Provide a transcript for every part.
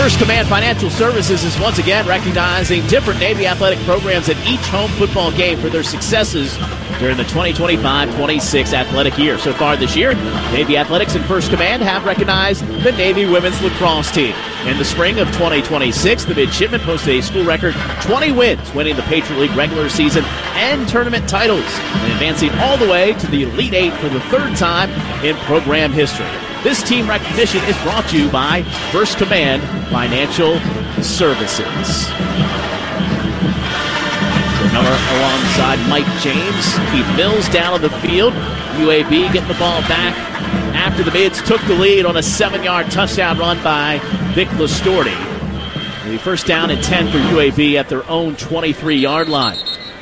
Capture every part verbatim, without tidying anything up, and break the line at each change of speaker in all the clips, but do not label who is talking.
First Command Financial Services is once again recognizing different Navy athletic programs at each home football game for their successes during the twenty twenty-five twenty-six athletic year. So far this year, Navy Athletics and First Command have recognized the Navy women's lacrosse team. In the spring of twenty twenty-six, the midshipmen posted a school record twenty wins, winning the Patriot League regular season and tournament titles, and advancing all the way to the Elite Eight for the third time in program history. This team recognition is brought to you by First Command Financial Services. Miller alongside Mike James. Keith Mills down on the field. U A B getting the ball back after the Mids took the lead on a seven-yard touchdown run by Vic Listorti. The first down and ten for U A B at their own twenty-three-yard line.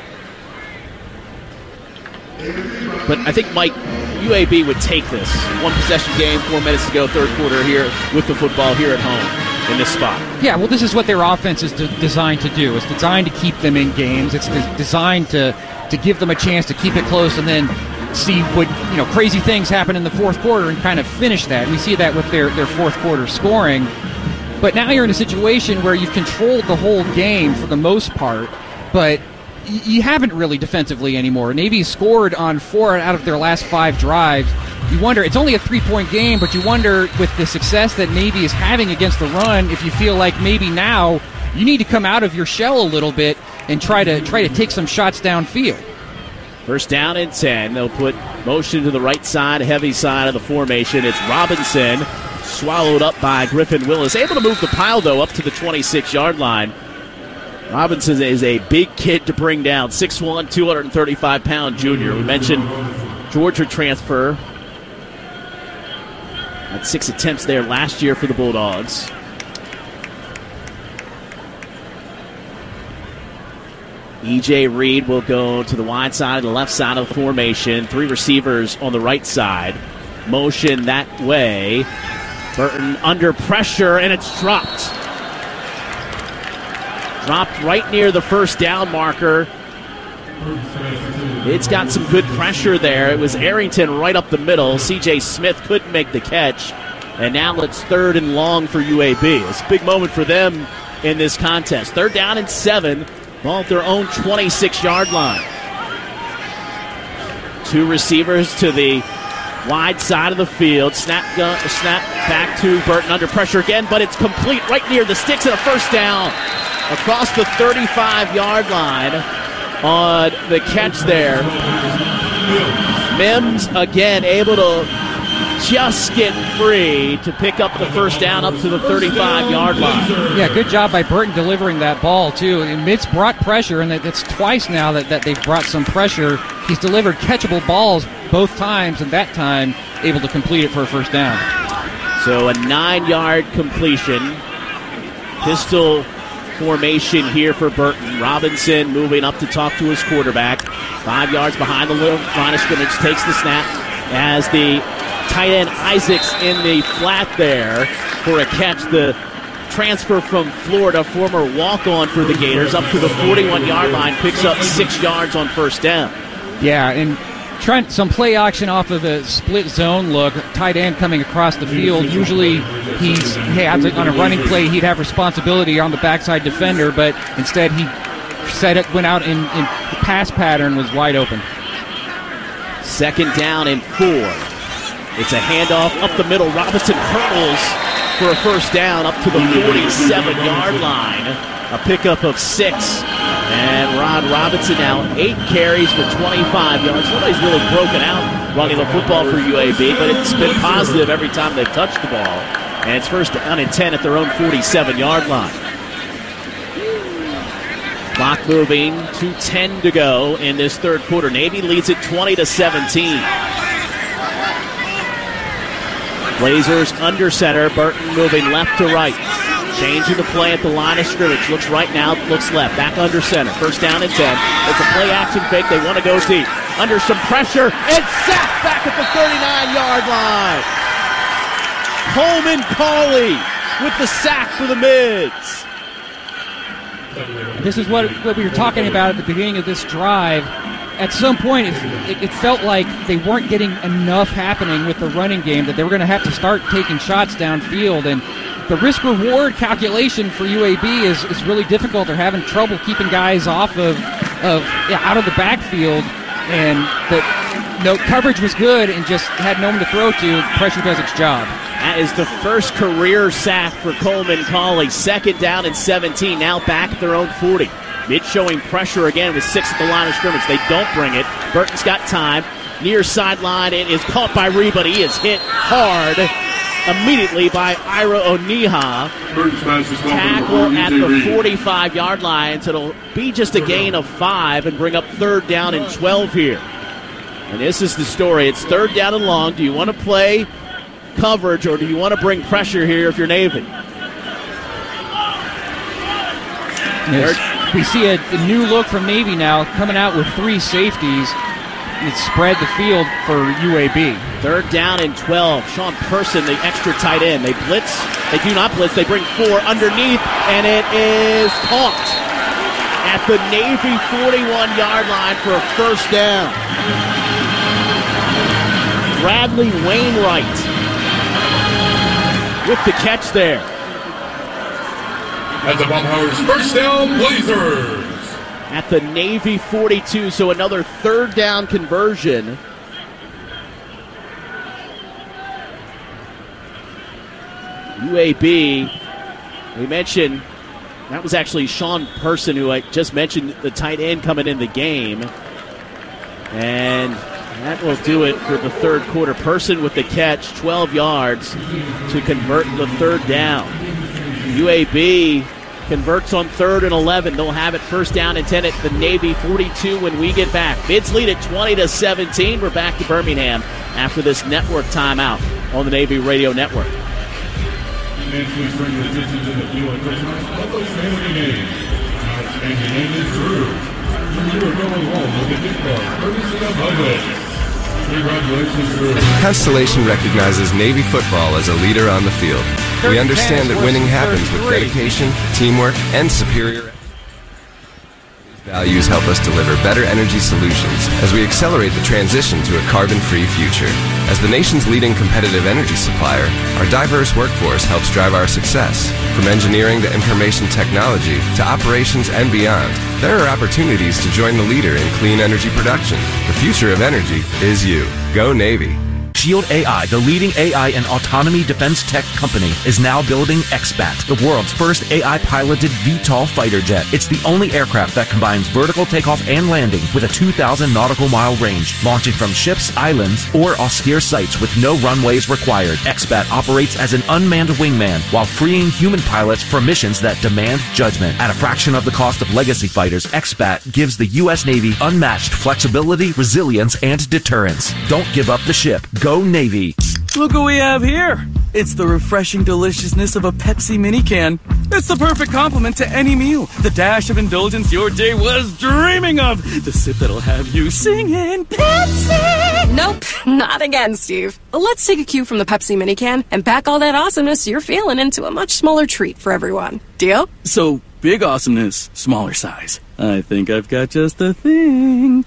But I think, Mike, U A B would take this. One possession game, four minutes to go, third quarter here with the football here at home in this spot.
Yeah, well, this is what their offense is de- designed to do. It's designed to keep them in games. It's de- designed to, to give them a chance to keep it close and then see what, you know, crazy things happen in the fourth quarter and kind of finish that. We see that with their, their fourth quarter scoring. But now you're in a situation where you've controlled the whole game for the most part, but you haven't really defensively anymore. Navy scored on four out of their last five drives. You wonder, it's only a three-point game, but you wonder with the success that Navy is having against the run, if you feel like maybe now you need to come out of your shell a little bit and try to try to take some shots downfield.
First down and ten. They'll put motion to the right side, heavy side of the formation. It's Robinson, swallowed up by Griffin Willis. Able to move the pile, though, up to the twenty-six-yard line. Robinson is a big kid to bring down, six one, two hundred thirty-five pound junior. We mentioned Georgia transfer. Had six attempts there last year for the Bulldogs. E J Reed will go to the wide side, the left side of the formation. Three receivers on the right side. Motion that way. Burton under pressure, and it's dropped. Dropped right near the first down marker. It's got some good pressure there. It was Arrington right up the middle. C J Smith couldn't make the catch. And now it's third and long for U A B. It's a big moment for them in this contest. Third down and seven. Ball at their own twenty-six-yard line. Two receivers to the wide side of the field. Snap, gun, snap back to Burton under pressure again, but it's complete right near the sticks and a first down. Across the thirty-five-yard line on the catch there. Mims again able to just get free to pick up the first down up to the thirty-five-yard line.
Yeah, good job by Burton delivering that ball, too. And Mitz brought pressure, and it's twice now that, that they've brought some pressure. He's delivered catchable balls both times, and that time able to complete it for a first down.
So a nine-yard completion. Pistol formation here for Burton. Robinson moving up to talk to his quarterback. Five yards behind the line of scrimmage, takes the snap as the tight end Isaacs in the flat there for a catch. The transfer from Florida, former walk-on for the Gators, up to the forty-one-yard line, picks up six yards on first down.
Yeah, and trying some play action off of the split zone look, tight end coming across the field. Usually he's hey, on a running play, he'd have responsibility on the backside defender, but instead he set it, went out in, in pass pattern, was wide open.
Second down and four. It's a handoff up the middle. Robinson hurdles for a first down up to the forty-seven-yard line. A pickup of six. And Rod Robinson now eight carries for twenty-five yards. Nobody's really broken out running the football for U A B, but it's been positive every time they've touched the ball. And it's first down and ten at their own forty-seven-yard line. Clock moving, two ten to go in this third quarter. Navy leads it twenty to seventeen. Blazers under center. Burton moving left to right. Changing the play at the line of scrimmage. Looks right now, looks left. Back under center. First down and ten. It's a play action fake. They want to go deep. Under some pressure. And sacked back at the thirty-nine-yard line. Coleman Cauley with the sack for the Mids.
This is what, what we were talking about at the beginning of this drive. At some point, it, it, it felt like they weren't getting enough happening with the running game, that they were going to have to start taking shots downfield. And the risk-reward calculation for U A B is, is really difficult. They're having trouble keeping guys off of, of yeah, out of the backfield, and the no coverage was good and just had no one to throw to. Pressure does its job.
That is the first career sack for Coleman Colley. Second down and seventeen, now back at their own forty. Mid showing pressure again with six at the line of scrimmage. They don't bring it. Burton's got time. Near sideline, it is caught by Reed, but he is hit hard immediately by Ira Oniha. Tackle at the forty-five-yard line, so it'll be just a gain of five and bring up third down and twelve here. And this is the story. It's third down and long. Do you want to play coverage or do you want to bring pressure here if you're Navy?
Yes. We see a, a new look from Navy now, coming out with three safeties. It's spread the field for U A B.
Third down and twelve. Sean Person, the extra tight end. They blitz. They do not blitz. They bring four underneath, and it is caught at the Navy forty-one-yard line for a first down. Bradley Wainwright with the catch there.
At the Bombers, first down, Blazers.
At the Navy forty-two, so another third down conversion. U A B, we mentioned, that was actually Sean Person, who I just mentioned, the tight end coming in the game. And that will do it for the third quarter. Person with the catch, twelve yards to convert the third down. U A B converts on third and eleven. They'll have it first down and ten at the Navy forty-two when we get back. Bids lead at twenty to seventeen. We're back to Birmingham after this network timeout on the Navy Radio Network.
And please bring your attention to the field of those family names. And your name is Drew. You are going home with a gift card, courtesy of Huglet. Congratulations, Drew.
Constellation recognizes Navy football as a leader on the field. We understand that winning happens with dedication, teamwork, and superior. These values help us deliver better energy solutions as we accelerate the transition to a carbon-free future. As the nation's leading competitive energy supplier, our diverse workforce helps drive our success. From engineering to information technology to operations and beyond, there are opportunities to join the leader in clean energy production. The future of energy is you. Go Navy.
Shield A I, the leading A I and autonomy defense tech company, is now building X BAT, the world's first A I-piloted V TOL fighter jet. It's the only aircraft that combines vertical takeoff and landing with a two thousand nautical mile range, launching from ships, islands, or austere sites with no runways required. X BAT operates as an unmanned wingman while freeing human pilots for missions that demand judgment. At a fraction of the cost of legacy fighters, X BAT gives the U S Navy unmatched flexibility, resilience, and deterrence. Don't give up the ship. Go Navy.
Look what we have here. It's the refreshing deliciousness of a Pepsi mini can. It's the perfect complement to any meal. The dash of indulgence your day was dreaming of. The sip that'll have you singing Pepsi.
Nope, not again, Steve. Let's take a cue from the Pepsi mini can and pack all that awesomeness you're feeling into a much smaller treat for everyone. Deal?
So, big awesomeness, smaller size. I think I've got just the thing.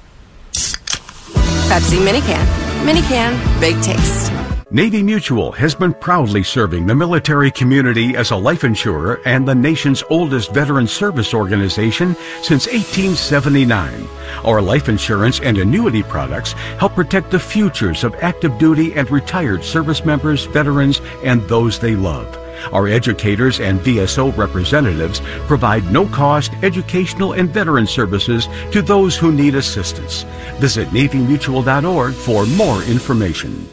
Pepsi mini can. Mini can, big taste.
Navy Mutual has been proudly serving the military community as a life insurer and the nation's oldest veteran service organization since eighteen seventy-nine. Our life insurance and annuity products help protect the futures of active duty and retired service members, veterans, and those they love. Our educators and V S O representatives provide no-cost educational and veteran services to those who need assistance. Visit Navy Mutual dot org for more information.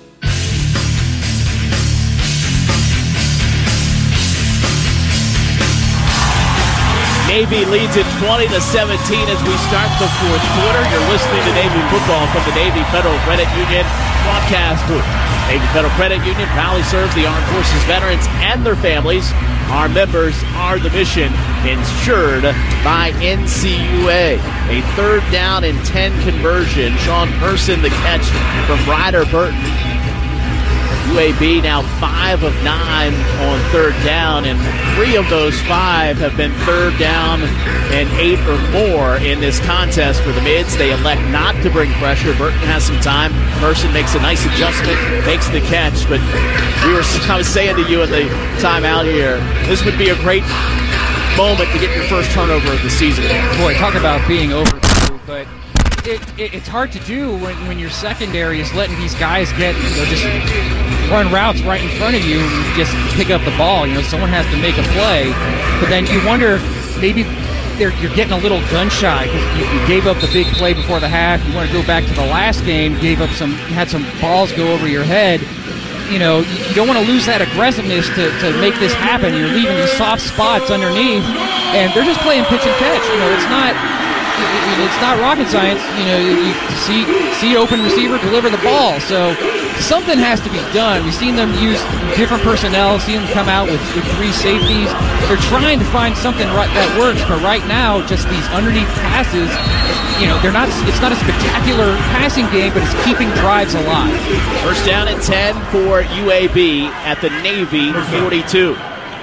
Navy leads at twenty to seventeen as we start the fourth quarter. You're listening to Navy football from the Navy Federal Credit Union broadcast booth. Navy Federal Credit Union proudly serves the armed forces veterans and their families. Our members are the mission, insured by N C U A. A third down and ten conversion. Sean Person the catch from Ryder Burton. U A B now five of nine on third down, and three of those five have been third down and eight or more in this contest for the Mids. They elect not to bring pressure. Burton has some time. Person makes a nice adjustment, makes the catch, but we were, I was saying to you at the timeout here, this would be a great moment to get your first turnover of the season.
Boy, talk about being overdue, but it, it, it's hard to do when, when your secondary is letting these guys get, you know, just run routes right in front of you and just pick up the ball. You know, someone has to make a play, but then you wonder if maybe they're, you're getting a little gun shy because you, you gave up the big play before the half. You want to go back to the last game, gave up some, had some balls go over your head. You know, you don't want to lose that aggressiveness to, to make this happen. You're leaving these soft spots underneath, and they're just playing pitch and catch. You know, it's not it's not rocket science. You know, you see see open receiver deliver the ball. So something has to be done. We've seen them use different personnel, seen them come out with, with three safeties. They're trying to find something right, that works, but right now, just these underneath passes, you know, they're not. It's not a spectacular passing game, but it's keeping drives alive.
First down and ten for U A B at the Navy forty-two.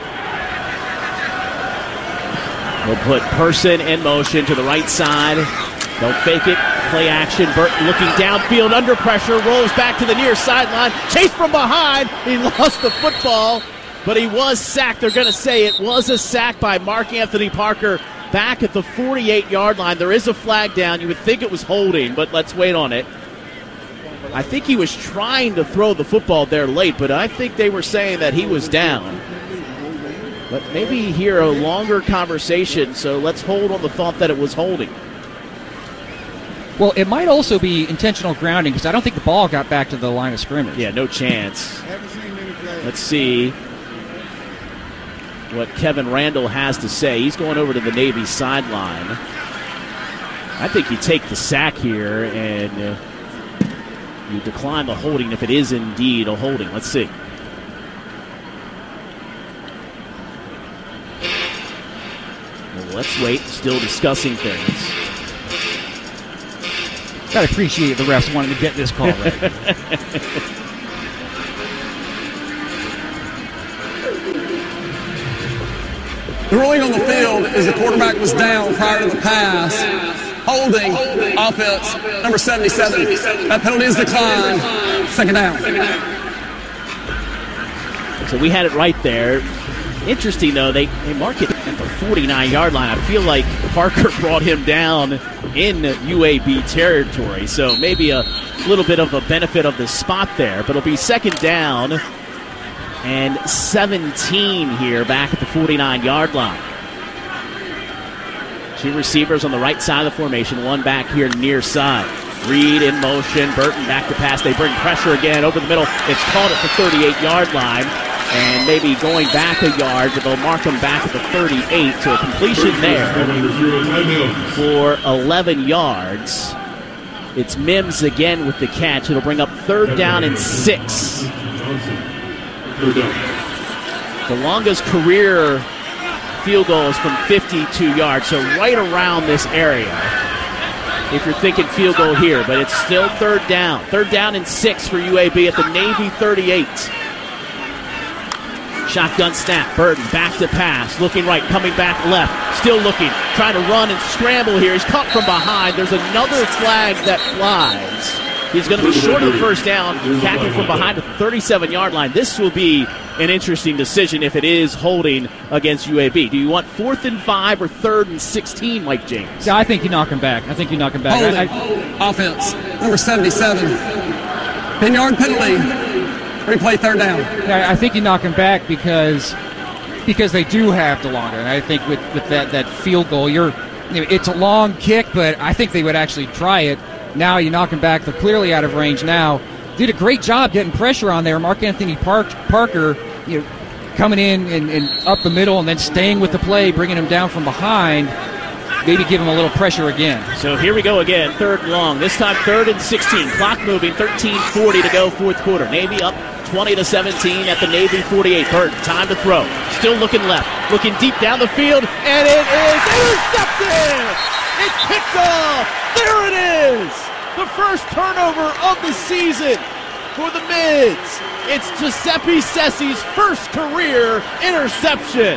We'll put Person in motion to the right side. They'll fake it, play action. Burton looking downfield under pressure, rolls back to the near sideline. Chase from behind. He lost the football, but he was sacked. They're going to say it was a sack by Mark Anthony Parker back at the forty-eight-yard line. There is a flag down. You would think it was holding, but let's wait on it. I think he was trying to throw the football there late, but I think they were saying that he was down. But maybe hear a longer conversation, so let's hold on the thought that it was holding.
Well, it might also be intentional grounding because I don't think the ball got back to the line of scrimmage.
Yeah, no chance. Let's see what Kevin Randall has to say. He's going over to the Navy sideline. I think you take the sack here and uh, you decline the holding if it is indeed a holding. Let's see. Well, let's wait. Still discussing things.
Got to appreciate the refs wanting to get this call right.
The ruling on the field is the quarterback was down prior to the pass. Holding, offense, number seventy-seven. That penalty is declined. Second down.
So we had it right there. Interesting, though, they, they mark it at the forty-nine-yard line. I feel like Parker brought him down in U A B territory, so maybe a little bit of a benefit of the spot there. But it'll be second down and seventeen here back at the forty-nine-yard line. Two receivers on the right side of the formation, one back here near side. Reed in motion, Burton back to pass. They bring pressure again over the middle. It's caught at the thirty-eight-yard line. And maybe going back a yard, but they'll mark them back at the thirty-eight. So a completion there for eleven yards. It's Mims again with the catch. It'll bring up third down and six. The longest career field goal is from fifty-two yards, so right around this area if you're thinking field goal here. But it's still third down. Third down and six for U A B at the Navy thirty-eight. Shotgun snap, Burton back to pass, looking right, coming back left, still looking, trying to run and scramble here. He's caught from behind. There's another flag that flies. He's going to be short of the first down, tackled from behind at the thirty-seven-yard line. This will be an interesting decision if it is holding against U A B. Do you want fourth and five or third and sixteen, Mike James?
Yeah, I think you knock him back. I think you knock him back.
Holding.
I, I,
Offense, number seventy-seven. ten-yard penalty. Replay third down.
I think you knock him back because because they do have the longer. And I think with, with that, that field goal, you're you know, it's a long kick, but I think they would actually try it. Now you knock him back. They're clearly out of range now. Did a great job getting pressure on there. Mark Anthony Park, Parker, you know, coming in and, and up the middle and then staying with the play, bringing him down from behind. Maybe give him a little pressure again.
So here we go again, third and long. This time third and sixteen. Clock moving, thirteen forty to go, fourth quarter. Navy up twenty to seventeen at the Navy forty-eight. Burton, time to throw. Still looking left, looking deep down the field, and it is intercepted! It's picked off! There it is! The first turnover of the season for the Mids. It's Giuseppe Sessi's first career interception.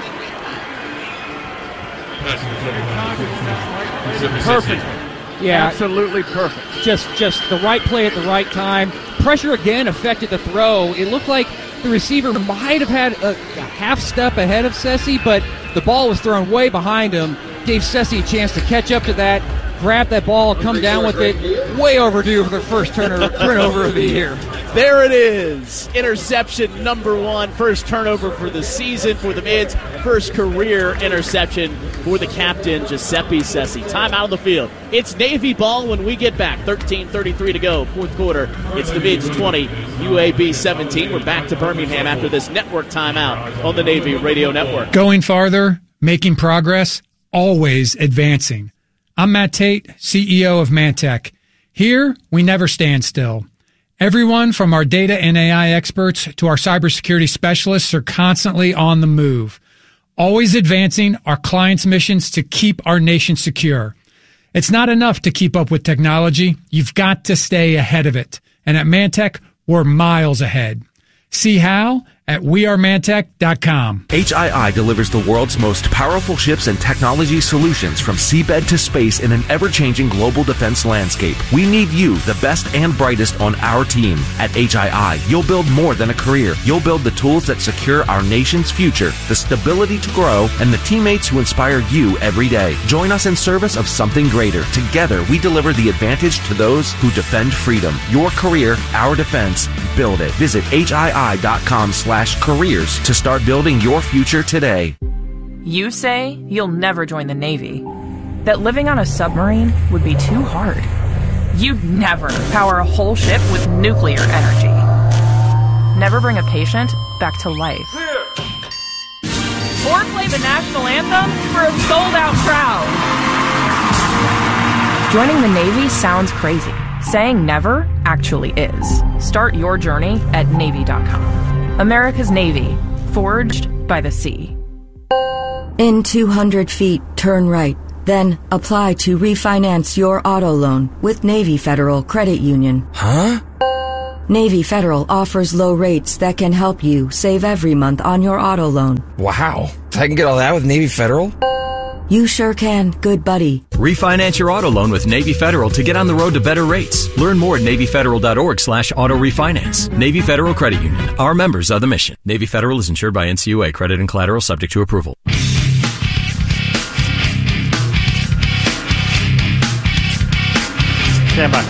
Perfect. Yeah, absolutely perfect. Just just the right play at the right time. Pressure again affected the throw. It looked like the receiver might have had a, a half step ahead of Sessi, but the ball was thrown way behind him. Gave Sessi a chance to catch up to that, grab that ball, come down with it. Way overdue for their first turnover, turnover of the year.
There it is. Interception number one. First turnover for the season for the Mids. First career interception for the captain, Giuseppe Sessi. Time out of the field. It's Navy ball when we get back. thirteen thirty-three to go. Fourth quarter. It's the Mids twenty, U A B seventeen. We're back to Birmingham after this network timeout on the Navy Radio Network.
Going farther, making progress, always advancing. I'm Matt Tate, C E O of Mantech. Here, we never stand still. Everyone from our data and A I experts to our cybersecurity specialists are constantly on the move, always advancing our clients' missions to keep our nation secure. It's not enough to keep up with technology. You've got to stay ahead of it. And at Mantech, we're miles ahead. See how? At we are mantech dot com.
H I I delivers the world's most powerful ships and technology solutions from seabed to space in an ever-changing global defense landscape. We need you, the best and brightest, on our team. At H I I, you'll build more than a career. You'll build the tools that secure our nation's future, the stability to grow, and the teammates who inspire you every day. Join us in service of something greater. Together, we deliver the advantage to those who defend freedom. Your career, our defense. Build it. Visit H I I dot com slash careers to start building your future today.
You say you'll never join the Navy, that living on a submarine would be too hard. You'd never power a whole ship with nuclear energy. Never bring a patient back to life. Or play the national anthem for a sold-out crowd. Joining the Navy sounds crazy. Saying never actually is. Start your journey at Navy dot com. America's Navy, forged by the sea.
In two hundred feet, turn right. Then apply to refinance your auto loan with Navy Federal Credit Union.
Huh?
Navy Federal offers low rates that can help you save every month on your auto loan.
Wow. I can get all that with Navy Federal?
You sure can, good buddy.
Refinance your auto loan with Navy Federal to get on the road to better rates. Learn more at Navy Federal dot org slash auto refinance. Navy Federal Credit Union. Our members are the mission. Navy Federal is insured by N C U A. Credit and collateral subject to approval.
Stand by.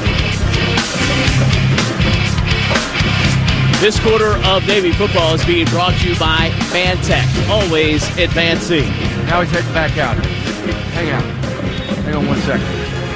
This quarter of Navy football is being brought to you by Mantech, always advancing.
Now he's heading back out. Hang out. Hang on one second.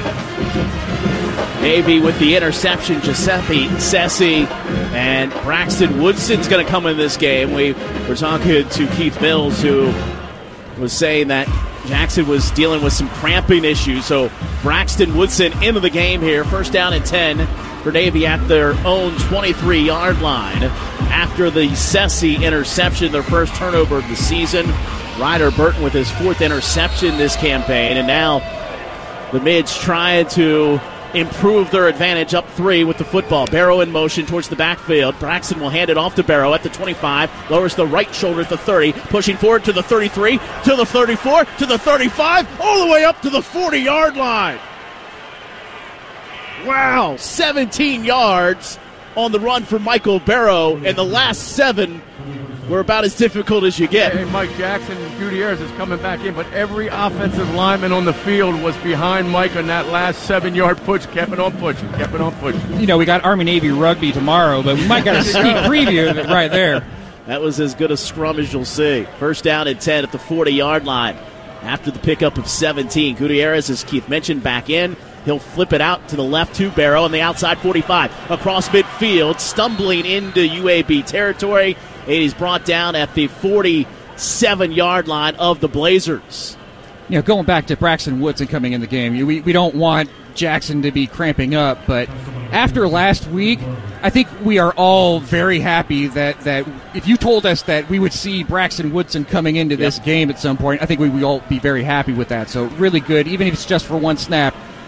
Navy with the interception, Giuseppe Sessi, and Braxton Woodson's going to come in this game. We were talking to Keith Mills, who was saying that Jackson was dealing with some cramping issues. So Braxton Woodson into the game here. First down and ten for Navy at their own twenty-three-yard line. After the Sessi interception, their first turnover of the season. Ryder Burton with his fourth interception this campaign. And now the Mids trying to improve their advantage up three with the football. Barrow in motion towards the backfield. Braxton will hand it off to Barrow at the twenty-five. Lowers the right shoulder at the thirty. Pushing forward to the thirty-three, to the thirty-four, to the thirty-five, all the way up to the forty-yard line. Wow, seventeen yards on the run for Michael Barrow, and the last seven were about as difficult as you get.
Hey, Mike Jackson and Gutierrez is coming back in, but every offensive lineman on the field was behind Mike on that last seven-yard push. Kept it on pushing, kept it on pushing.
You know, we got Army-Navy rugby tomorrow, but we might got a sneak preview of it right there.
That was as good a scrum as you'll see. First down and ten at the forty-yard line. After the pickup of seventeen, Gutierrez, as Keith mentioned, back in. He'll flip it out to the left to Barrow on the outside forty-five. Across midfield, stumbling into U A B territory. And he's brought down at the forty-seven-yard line of the Blazers.
You know, going back to Braxton Woodson coming in the game, we, we don't want Jackson to be cramping up, but after last week, I think we are all very happy that, that if you told us that we would see Braxton Woodson coming into this yep. game at some point, I think we would all be very happy with that. So really good, even if it's just for one snap.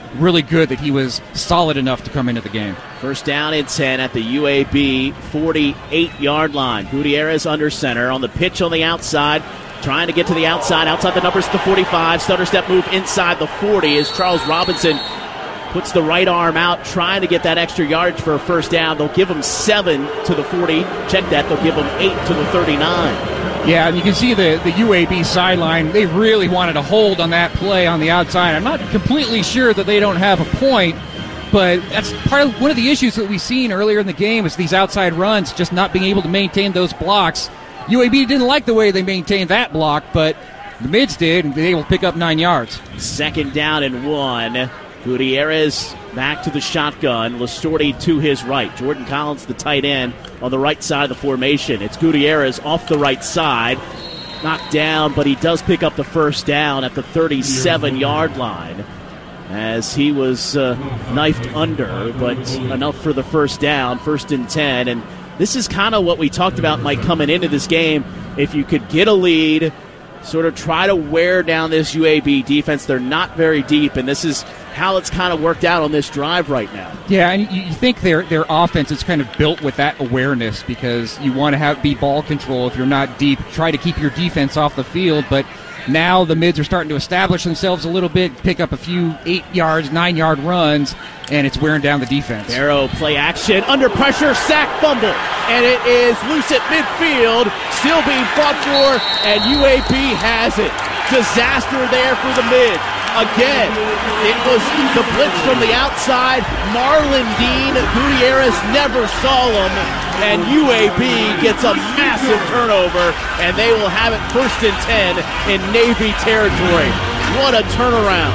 really good that he was solid enough to come into the game.
First down and ten at the U A B forty-eight-yard line. Gutierrez under center on the pitch on the outside, trying to get to the outside. Outside the numbers to the forty-five. Stutter step move inside the forty as Charles Robinson puts the right arm out, trying to get that extra yardage for a first down. They'll give him seven to the forty. Check that. They'll give him eight to the thirty-nine.
Yeah, and you can see the, the U A B sideline. They really wanted to hold on that play on the outside. I'm not completely sure that they don't have a point, but that's part of one of the issues that we've seen earlier in the game is these outside runs, just not being able to maintain those blocks. U A B didn't like the way they maintained that block, but the Mids did, and they were able to pick up nine yards.
Second down and one. Gutierrez back to the shotgun. Lastorti to his right. Jordan Collins, the tight end, on the right side of the formation. It's Gutierrez off the right side. Knocked down, but he does pick up the first down at the thirty-seven-yard line as he was uh, knifed under, but enough for the first down, first and ten. And this is kind of what we talked about, Mike, coming into this game. If you could get a lead, sort of try to wear down this U A B defense. They're not very deep, and this is how it's kind of worked out on this drive right now.
Yeah, and you think their their offense is kind of built with that awareness because you want to have be ball control if you're not deep. Try to keep your defense off the field, but now the Mids are starting to establish themselves a little bit, pick up a few eight yards, nine yard runs, and it's wearing down the defense.
Barrow play action, under pressure, sack, fumble, and it is loose at midfield, still being fought for, and U A B has it. Disaster there for the Mids. Again, it was the blitz from the outside. Marlon Dean, Gutierrez never saw him, and U A B gets a massive turnover, and they will have it first and ten in Navy territory. What a turnaround.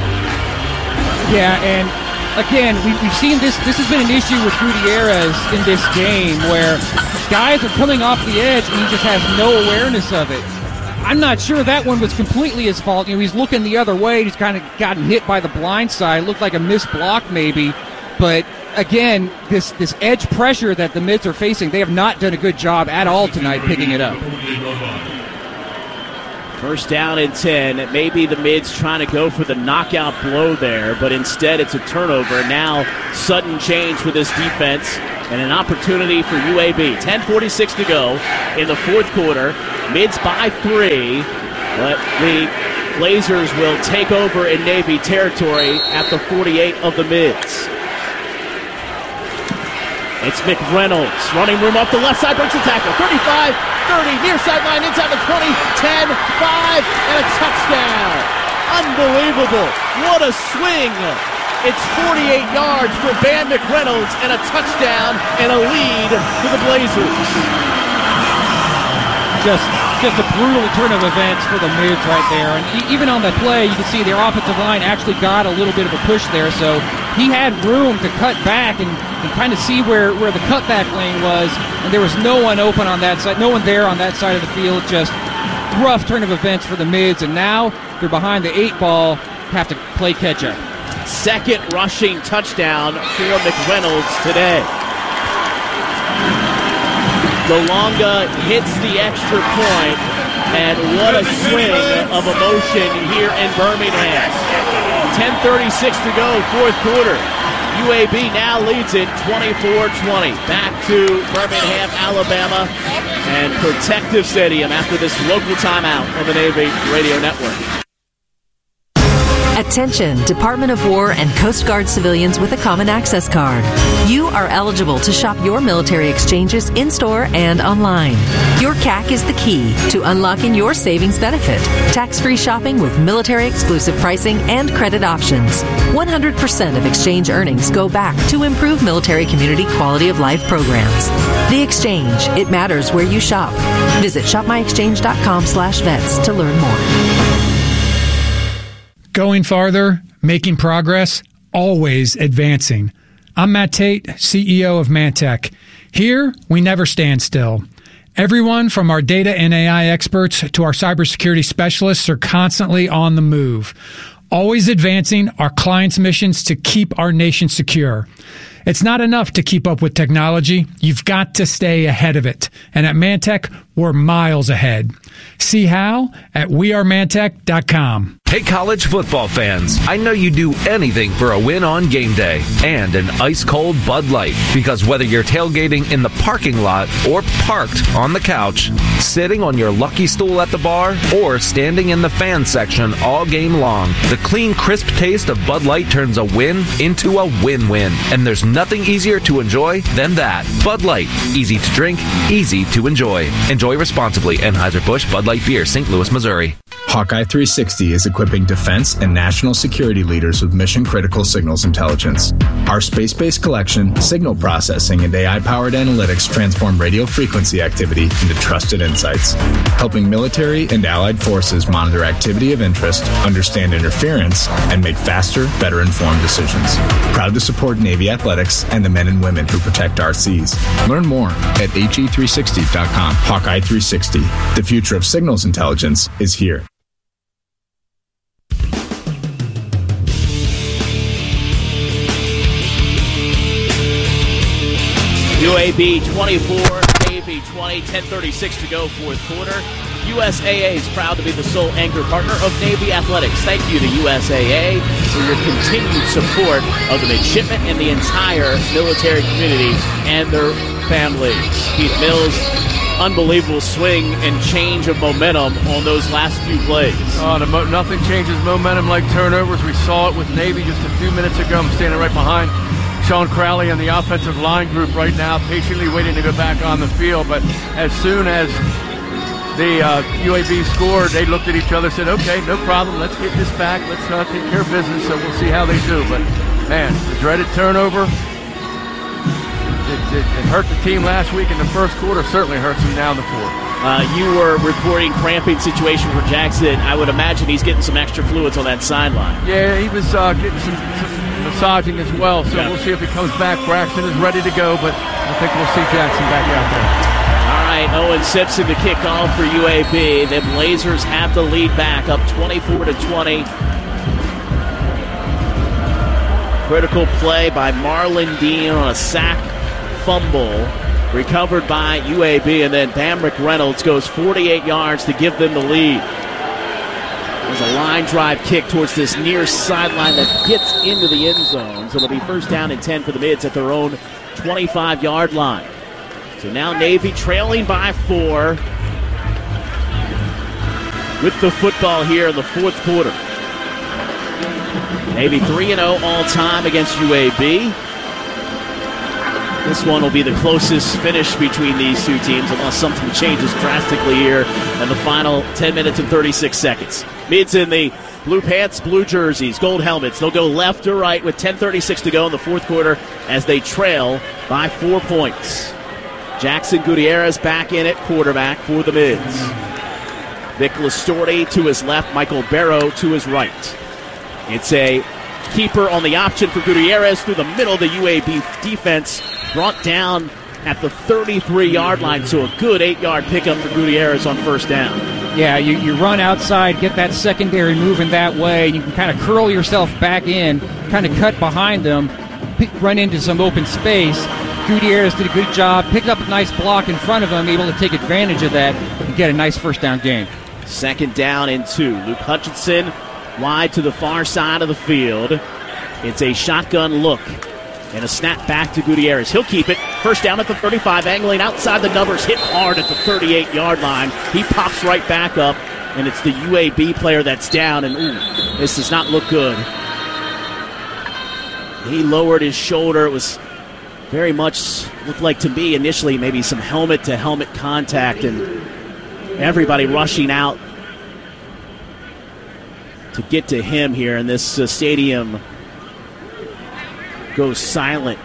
Yeah, and again, we, we've seen this. This has been an issue with Gutierrez in this game where guys are coming off the edge, and he just has no awareness of it. I'm not sure that one was completely his fault. You know, he's looking the other way. He's kind of gotten hit by the blind side. Looked like a missed block maybe. But again, this, this edge pressure that the Mids are facing, they have not done a good job at all tonight picking it up.
First down and ten. Maybe the Mids trying to go for the knockout blow there, but instead it's a turnover. Now sudden change for this defense and an opportunity for U A B. ten forty-six to go in the fourth quarter. Mids by three, but the Blazers will take over in Navy territory at the forty-eight of the Mids. It's McReynolds, running room off the left side, breaks the tackle. thirty-five, thirty, near sideline, inside the twenty, ten, five, and a touchdown. Unbelievable. What a swing. It's forty-eight yards for Van McReynolds and a touchdown and a lead for the Blazers.
Just, just a brutal turn of events for the Mids right there. And e- even on the play, you can see their offensive line actually got a little bit of a push there. So he had room to cut back and, and kind of see where, where the cutback lane was. And there was no one open on that side, no one there on that side of the field. Just rough turn of events for the Mids. And now they're behind the eight ball, have to play catch up.
Second rushing touchdown for McReynolds today. Delonga hits the extra point, and what a swing of emotion here in Birmingham. ten thirty-six to go, fourth quarter. U A B now leads it twenty-four twenty. Back to Birmingham, Alabama, and Protective Stadium after this local timeout on the Navy Radio Network.
Attention, Department of War and Coast Guard civilians with a Common Access Card. You are eligible to shop your military exchanges in-store and online. Your C A C is the key to unlocking your savings benefit. Tax-free shopping with military-exclusive pricing and credit options. one hundred percent of exchange earnings go back to improve military community quality of life programs. The Exchange. It matters where you shop. Visit shop my exchange dot com slash vets to learn more.
Going farther, making progress, always advancing. I'm Matt Tate, C E O of Mantech. Here, we never stand still. Everyone from our data and A I experts to our cybersecurity specialists are constantly on the move, always advancing our clients' missions to keep our nation secure. It's not enough to keep up with technology. You've got to stay ahead of it. And at Mantech, we're miles ahead. See how at we are mantech dot com.
Hey, college football fans, I know you do anything for a win on game day and an ice-cold Bud Light. Because whether you're tailgating in the parking lot or parked on the couch, sitting on your lucky stool at the bar, or standing in the fan section all game long, the clean, crisp taste of Bud Light turns a win into a win-win. And there's nothing easier to enjoy than that. Bud Light. Easy to drink, easy to enjoy. Enjoy responsibly. Anheuser-Busch Bud Light Beer, Saint Louis, Missouri.
Hawkeye three sixty is equipping defense and national security leaders with mission-critical signals intelligence. Our space-based collection, signal processing, and A I-powered analytics transform radio frequency activity into trusted insights, helping military and allied forces monitor activity of interest, understand interference, and make faster, better-informed decisions. Proud to support Navy athletics and the men and women who protect our seas. Learn more at H E three sixty dot com. Hawkeye three sixty. The future of signals intelligence is here.
U A B twenty-four, Navy twenty, ten thirty-six to go, fourth quarter. U S A A is proud to be the sole anchor partner of Navy Athletics. Thank you to U S A A for your continued support of the midshipmen and the entire military community and their families. Keith Mills, unbelievable swing and change of momentum on those last few plays.
Oh, the mo- nothing changes momentum like turnovers. We saw it with Navy just a few minutes ago. I'm standing right behind Sean Crowley and the offensive line group right now, patiently waiting to go back on the field. But as soon as the uh, U A B scored, they looked at each other and said, okay, no problem, let's get this back. Let's uh, take care of business, so we'll see how they do. But, man, the dreaded turnover, it, it, it hurt the team last week in the first quarter, certainly hurts them now in the fourth.
Uh, you were reporting cramping situation for Jackson. I would imagine he's getting some extra fluids on that sideline.
Yeah, he was uh, getting some, some massaging as well, so yeah. We'll see if he comes back. Braxton is ready to go, but I think we'll see Jackson back out there.
All right, Owen Simpson to kick off for U A B. The Blazers have the lead back, up twenty-four to twenty. Critical play by Marlon Dean on a sack fumble, recovered by U A B, and then Bamrick Reynolds goes forty-eight yards to give them the lead. There's a line drive kick towards this near sideline that gets into the end zone. So it'll be first down and ten for the Mids at their own twenty-five-yard line. So now Navy trailing by four with the football here in the fourth quarter. Navy three and oh all-time against U A B. This one will be the closest finish between these two teams unless something changes drastically here in the final ten minutes and thirty-six seconds. Mids in the blue pants, blue jerseys, gold helmets. They'll go left or right with ten thirty-six to go in the fourth quarter as they trail by four points. Jackson Gutierrez back in at quarterback for the Mids. Vic Listorti to his left, Michael Barrow to his right. It's a keeper on the option for Gutierrez through the middle of the U A B defense, brought down at the thirty-three-yard line, so a good eight-yard pickup for Gutierrez on first down.
Yeah, you, you run outside, get that secondary moving that way, and you can kind of curl yourself back in, kind of cut behind them, pick, run into some open space. Gutierrez did a good job, picked up a nice block in front of him, able to take advantage of that and get a nice first down gain.
Second down and two. Luke Hutchinson wide to the far side of the field. It's a shotgun look and a snap back to Gutierrez. He'll keep it. First down at the thirty-five, angling outside the numbers, hit hard at the thirty-eight-yard line. He pops right back up, and it's the U A B player that's down, and ooh, this does not look good. He lowered his shoulder. It was very much, looked like to me initially maybe some helmet-to-helmet contact, and everybody rushing out to get to him here, and this uh, stadium goes silent.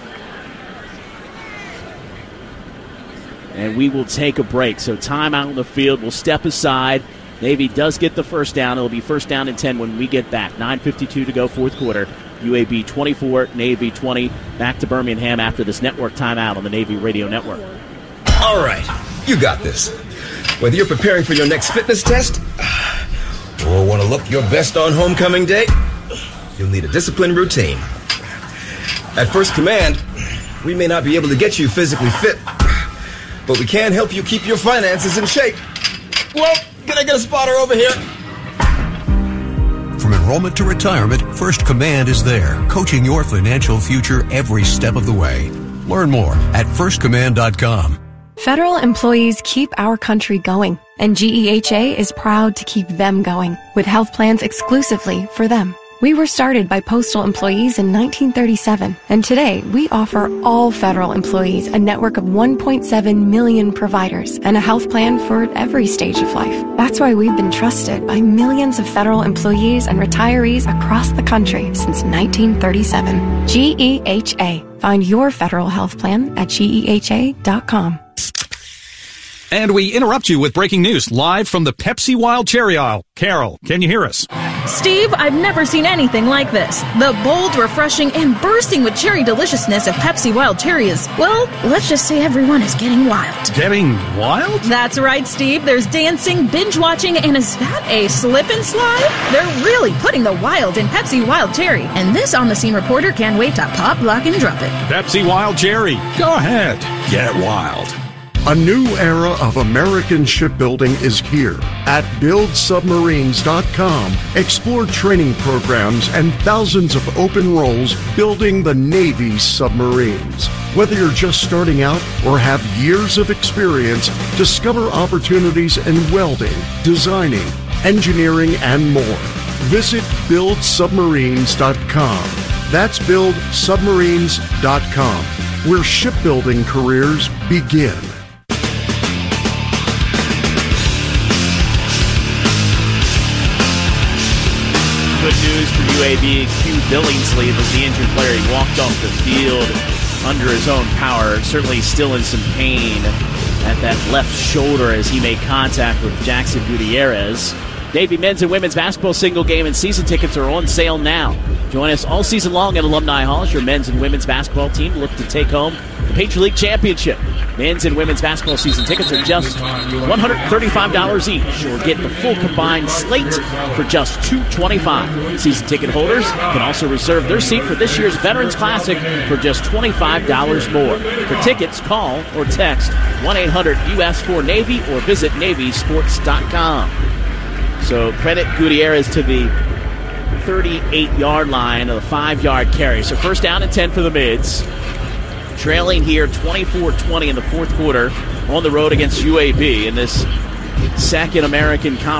And we will take a break. So time out on the field. We'll step aside. Navy does get the first down. It'll be first down and ten when we get back. nine fifty-two to go, fourth quarter. U A B twenty-four, Navy twenty. Back to Birmingham after this network timeout on the Navy Radio Network.
All right, you got this. Whether you're preparing for your next fitness test or want to look your best on homecoming day, you'll need a disciplined routine. At First Command, we may not be able to get you physically fit, but we can help you keep your finances in shape. Well, can I get a spotter over here?
From enrollment to retirement, First Command is there, coaching your financial future every step of the way. Learn more at first command dot com.
Federal employees keep our country going, and G E H A is proud to keep them going with health plans exclusively for them. We were started by postal employees in nineteen thirty-seven, and today we offer all federal employees a network of one point seven million providers and a health plan for every stage of life. That's why we've been trusted by millions of federal employees and retirees across the country since nineteen thirty-seven. G E H A. Find your federal health plan at G E H A dot com.
And we interrupt you with breaking news live from the Pepsi Wild Cherry aisle. Carol, can you hear us?
Steve, I've never seen anything like this. The bold, refreshing, and bursting with cherry deliciousness of Pepsi Wild Cherry is, well, let's just say everyone is getting wild.
Getting wild?
That's right, Steve. There's dancing, binge-watching, and is that a slip and slide? They're really putting the wild in Pepsi Wild Cherry. And this on-the-scene reporter can't wait to pop, lock, and drop it.
Pepsi Wild Cherry. Go ahead. Get wild.
A new era of American shipbuilding is here. At build submarines dot com, explore training programs and thousands of open roles building the Navy's submarines. Whether you're just starting out or have years of experience, discover opportunities in welding, designing, engineering, and more. Visit build submarines dot com. That's build submarines dot com, where shipbuilding careers begin.
Good news for U A B. Q Billingsley was the injured player. He walked off the field under his own power. Certainly still in some pain at that left shoulder as he made contact with Jackson Gutierrez. Navy men's and women's basketball single game and season tickets are on sale now. Join us all season long at Alumni Hall as your men's and women's basketball team look to take home the Patriot League Championship. Men's and women's basketball season tickets are just one hundred thirty-five dollars each, or get the full combined slate for just two hundred twenty-five dollars. Season ticket holders can also reserve their seat for this year's Veterans Classic for just twenty-five dollars more. For tickets, call or text one eight hundred U S four Navy or visit Navy Sports dot com. So credit Gutierrez to the thirty-eight-yard line of the five-yard carry. So first down and ten for the Mids. Trailing here twenty-four twenty in the fourth quarter on the road against U A B in this second American Conference.